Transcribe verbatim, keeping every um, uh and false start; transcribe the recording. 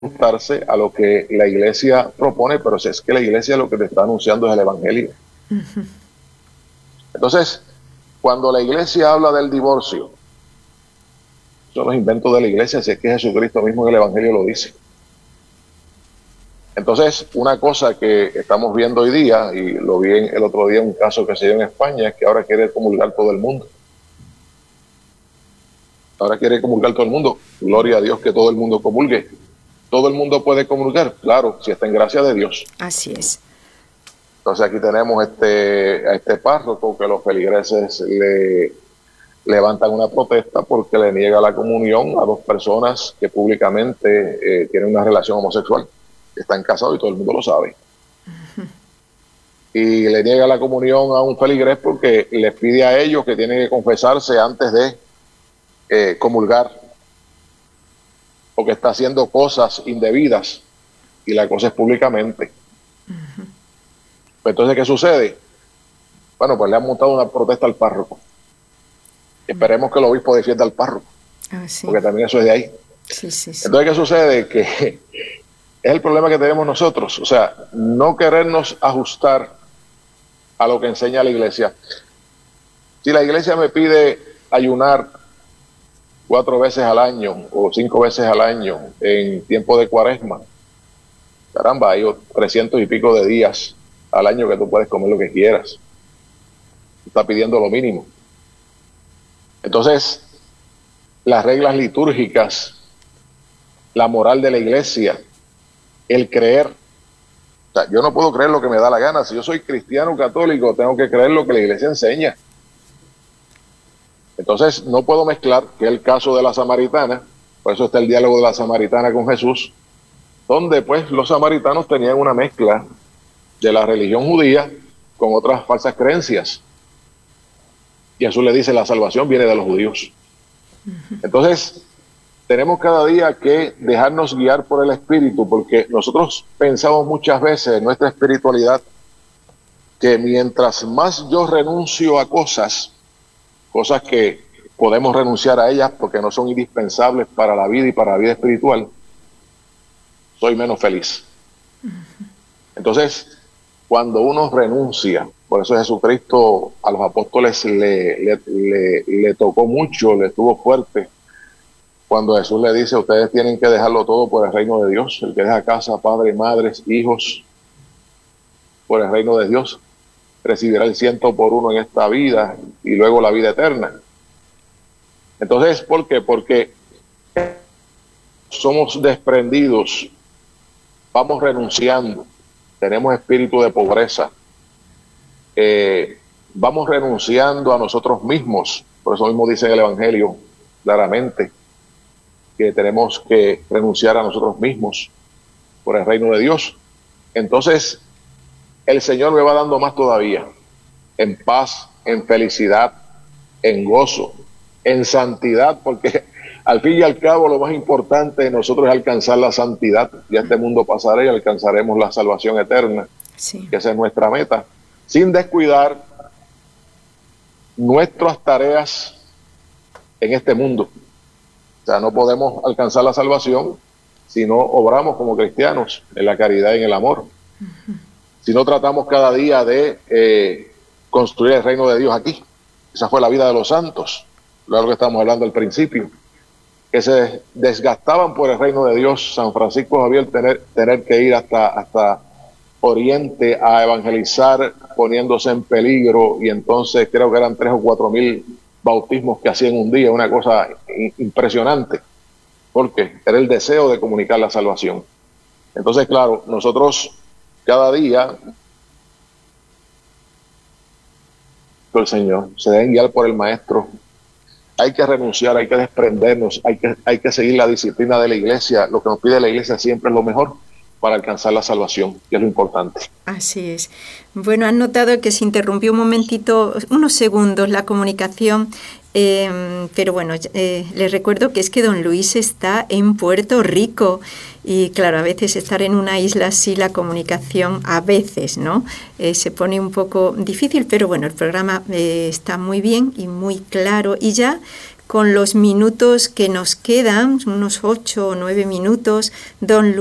ajustarse a lo que la iglesia propone, pero si es que la iglesia lo que te está anunciando es el evangelio. Uh-huh. Entonces, cuando la iglesia habla del divorcio, son los inventos de la iglesia, si es que Jesucristo mismo en el evangelio lo dice. Entonces, una cosa que estamos viendo hoy día, y lo vi el otro día, un caso que se dio en España, es que ahora quiere comulgar todo el mundo. Ahora quiere comulgar todo el mundo. Gloria a Dios que todo el mundo comulgue. ¿Todo el mundo puede comulgar? Claro, si está en gracia de Dios. Así es. Entonces aquí tenemos este, a este párroco que los feligreses le levantan una protesta porque le niega la comunión a dos personas que públicamente eh, tienen una relación homosexual. Están casados y todo el mundo lo sabe. Uh-huh. Y le niega la comunión a un feligrés porque les pide a ellos que tienen que confesarse antes de eh, comulgar, porque está haciendo cosas indebidas y la cosa es públicamente. Uh-huh. Pues entonces, ¿qué sucede? Bueno, pues le han montado una protesta al párroco. Uh-huh. Esperemos que el obispo defienda al párroco, ah, sí. Porque también eso es de ahí. Sí, sí, sí. Entonces, ¿qué sucede? Que es el problema que tenemos nosotros, o sea, no querernos ajustar a lo que enseña la iglesia. Si la iglesia me pide ayunar cuatro veces al año o cinco veces al año en tiempo de cuaresma, caramba, hay trescientos y pico de días al año que tú puedes comer lo que quieras. Está pidiendo lo mínimo. Entonces, las reglas litúrgicas, la moral de la iglesia, el creer. O sea, yo no puedo creer lo que me da la gana. Si yo soy cristiano católico, tengo que creer lo que la iglesia enseña. Entonces, no puedo mezclar, que es el caso de la samaritana, por eso está el diálogo de la samaritana con Jesús, donde pues los samaritanos tenían una mezcla de la religión judía con otras falsas creencias. Y Jesús le dice, la salvación viene de los judíos. Entonces, tenemos cada día que dejarnos guiar por el Espíritu, porque nosotros pensamos muchas veces en nuestra espiritualidad que mientras más yo renuncio a cosas, cosas que podemos renunciar a ellas porque no son indispensables para la vida y para la vida espiritual, soy menos feliz. Entonces, cuando uno renuncia, por eso Jesucristo a los apóstoles le, le, le, le tocó mucho, le estuvo fuerte, cuando Jesús le dice, ustedes tienen que dejarlo todo por el reino de Dios. El que deja casa, padre, madres, hijos, por el reino de Dios, recibirá el ciento por uno en esta vida y luego la vida eterna. Entonces, ¿por qué? Porque somos desprendidos, vamos renunciando, tenemos espíritu de pobreza, eh, vamos renunciando a nosotros mismos. Por eso mismo dice el Evangelio claramente, que tenemos que renunciar a nosotros mismos por el reino de Dios. Entonces, el Señor me va dando más todavía, en paz, en felicidad, en gozo, en santidad, porque al fin y al cabo lo más importante de nosotros es alcanzar la santidad. Ya este mundo pasará y alcanzaremos la salvación eterna, sí. Que esa es nuestra meta, sin descuidar nuestras tareas en este mundo. O sea, no podemos alcanzar la salvación si no obramos como cristianos en la caridad y en el amor. Uh-huh. Si no tratamos cada día de eh, construir el reino de Dios aquí. Esa fue la vida de los santos, lo que estamos hablando al principio, que se desgastaban por el reino de Dios. San Francisco Javier tener, tener que ir hasta, hasta Oriente a evangelizar, poniéndose en peligro, y entonces creo que eran tres o cuatro mil bautismos que hacían un día, una cosa impresionante, porque era el deseo de comunicar la salvación. Entonces, claro, nosotros cada día, el Señor, se deben guiar por el Maestro. Hay que renunciar, hay que desprendernos, hay que, hay que seguir la disciplina de la iglesia. Lo que nos pide la iglesia siempre es lo mejor para alcanzar la salvación, que es lo importante. Así es. Bueno, han notado que se interrumpió un momentito, unos segundos, la comunicación, eh, pero bueno, eh, les recuerdo que es que don Luis está en Puerto Rico y claro, a veces estar en una isla así, la comunicación a veces, ¿no? Eh, se pone un poco difícil, pero bueno, el programa eh, está muy bien y muy claro y ya con los minutos que nos quedan, unos ocho o nueve minutos, don